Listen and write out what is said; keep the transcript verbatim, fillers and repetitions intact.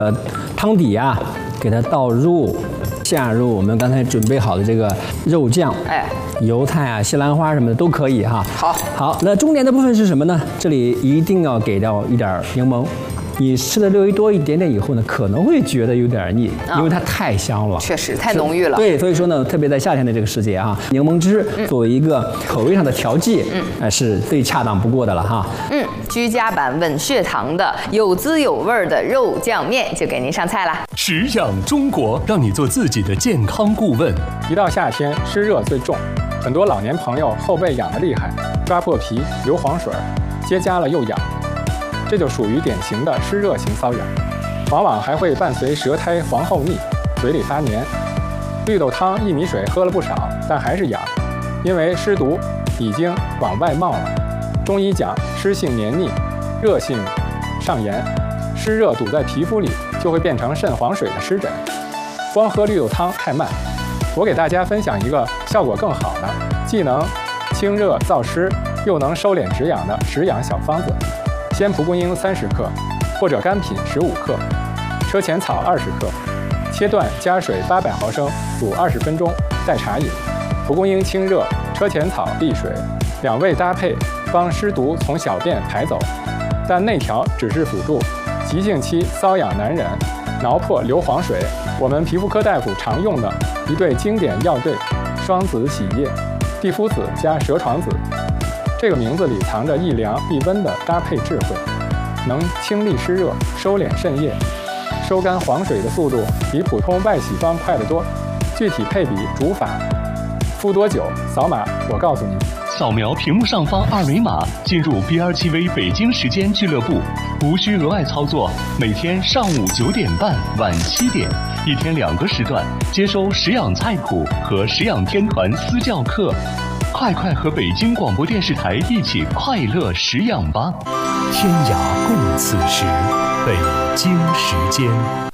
呃，汤底啊，给它倒入，下入我们刚才准备好的这个肉酱， 哎， 油菜啊、西兰花什么的都可以哈。 好， 好，那重点的部分是什么呢？这里一定要给到一点柠檬。你吃的略微多一点点以后呢，可能会觉得有点腻， 啊、 因为它太香了， 确实太浓郁了。 对，所以说呢，特别在夏天的这个时节啊，柠檬汁作为一个口味上的调剂，嗯，哎、呃，是最恰当不过的了哈。 嗯，居家版稳血糖的有滋有味的肉酱面就给您上菜了。 食养中国，让你做自己的健康顾问。 一到夏天，湿热最重，很多老年朋友后背痒得厉害，抓破皮、流黄水，结痂了又痒。这就属于典型的湿热型瘙痒，往往还会伴随舌苔黄厚腻、嘴里发黏。绿豆汤薏米水喝了不少，但还是痒，因为湿毒已经往外冒了。中医讲湿性黏腻，热性上炎，湿热堵在皮肤里就会变成肾黄水的湿疹。光喝绿豆汤太慢，我给大家分享一个效果更好的，既能清热燥湿，又能收敛止痒的止痒小方子。鲜蒲公英三十克，或者干品十五克，车前草二十克，切断加水八百毫升，煮二十分钟，代茶饮。蒲公英清热，车前草利水，两味搭配，帮湿毒从小便排走。但内调只是辅助，急性期瘙痒难忍，挠破流黄水，我们皮肤科大夫常用的一对经典药对：双子洗液、地肤子加蛇床子。这个名字里藏着益凉避温的搭配智慧，能清利湿热、收敛肾液，收干黄水的速度比普通外洗方快得多。具体配比、煮法、敷多久，扫码我告诉你。 扫描屏幕上方二维码，进入 B R T V 北京时间俱乐部，无需额外操作。每天上午九点半、晚七点，一天两个时段，接收食养菜谱和食养天团私教课。快快和北京广播电视台一起快乐食养吧！ 天涯共此时，北京时间。